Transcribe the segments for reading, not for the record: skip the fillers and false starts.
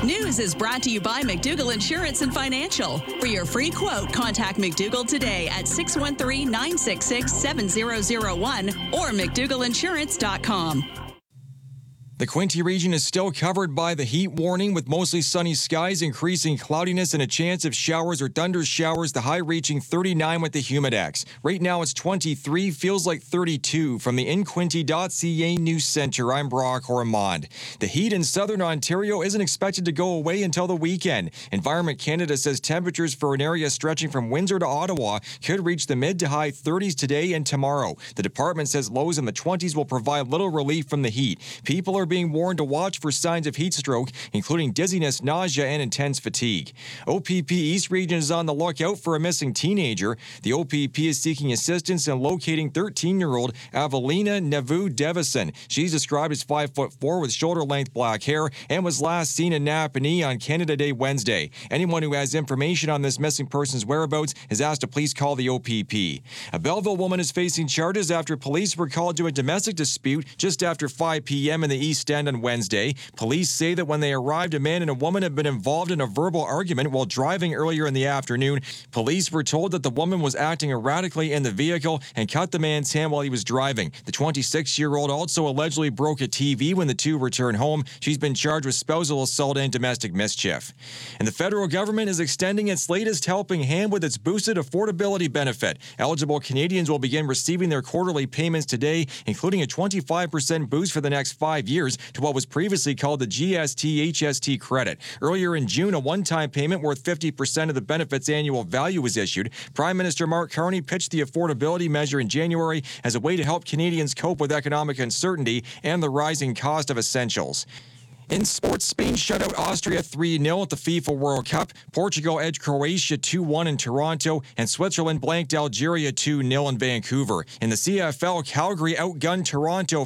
News is brought to you by McDougall Insurance and Financial. For your free quote, contact McDougall today at 613-966-7001 or McDougallInsurance.com. The Quinte region is still covered by the heat warning with mostly sunny skies, increasing cloudiness and a chance of showers or thunder showers, the high reaching 39 with the humidex. Right now it's 23, feels like 32. From the InQuinte.ca News Center, I'm Brock Ormond. The heat in southern Ontario isn't expected to go away until the weekend. Environment Canada says temperatures for an area stretching from Windsor to Ottawa could reach the mid to high 30s today and tomorrow. The department says lows in the 20s will provide little relief from the heat. People are being warned to watch for signs of heat stroke, including dizziness, nausea, and intense fatigue. OPP East Region is on the lookout for a missing teenager. The OPP is seeking assistance in locating 13-year-old Avelina Nevu Devison. She's described as 5'4" with shoulder-length black hair and was last seen in Napanee on Canada Day Wednesday. Anyone who has information on this missing person's whereabouts is asked to please call the OPP. A Belleville woman is facing charges after police were called to a domestic dispute just after 5 p.m. in the East End on Wednesday. Police say that when they arrived, a man and a woman had been involved in a verbal argument while driving earlier in the afternoon. Police were told that the woman was acting erratically in the vehicle and cut the man's hand while he was driving. The 26-year-old also allegedly broke a TV when the two returned home. She's been charged with spousal assault and domestic mischief. And the federal government is extending its latest helping hand with its boosted affordability benefit. Eligible Canadians will begin receiving their quarterly payments today, including a 25% boost for the next 5 years to what was previously called the GST-HST credit. Earlier in June, a one-time payment worth 50% of the benefit's annual value was issued. Prime Minister Mark Carney pitched the affordability measure in January as a way to help Canadians cope with economic uncertainty and the rising cost of essentials. In sports, Spain shut out Austria 3-0 at the FIFA World Cup. Portugal edged Croatia 2-1 in Toronto, and Switzerland blanked Algeria 2-0 in Vancouver. In the CFL, Calgary outgunned Toronto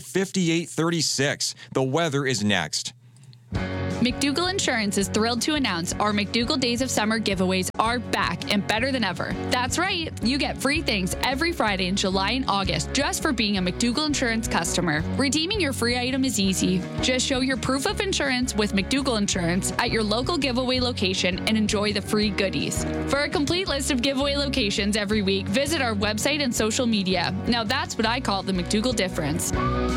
58-36. The weather is next. McDougall Insurance is thrilled to announce our McDougall Days of Summer giveaways are back and better than ever. That's right, you get free things every Friday in July and August just for being a McDougall Insurance customer. Redeeming your free item is easy. Just show your proof of insurance with McDougall Insurance at your local giveaway location and enjoy the free goodies. For a complete list of giveaway locations every week, visit our website and social media. Now that's what I call the McDougall difference.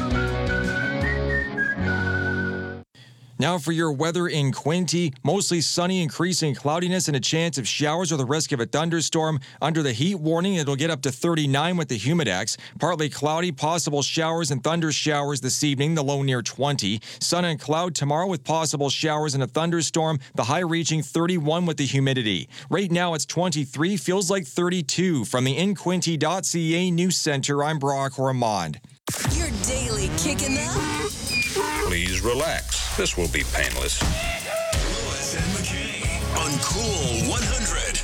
Now for your weather in Quinte. Mostly sunny, increasing cloudiness and a chance of showers or the risk of a thunderstorm. Under the heat warning, it'll get up to 39 with the humidex. Partly cloudy, possible showers and thunder showers this evening, the low near 20. Sun and cloud tomorrow with possible showers and a thunderstorm, the high reaching 31 with the humidity. Right now it's 23, feels like 32. From the InQuinte.ca News Center, I'm Brock Ormond. Your daily kicking up. Please relax. This will be painless. Lewis and McKay on Cool 100.